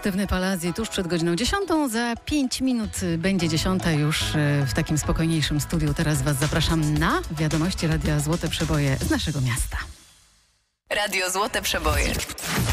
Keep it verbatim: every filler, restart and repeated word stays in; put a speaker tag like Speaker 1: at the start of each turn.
Speaker 1: Sztywny Palazzi tuż przed godziną dziesiątą. Za pięć minut będzie dziesiąta już w takim spokojniejszym studiu. Teraz Was zapraszam na wiadomości Radia Złote Przeboje z naszego miasta.
Speaker 2: Radio Złote Przeboje.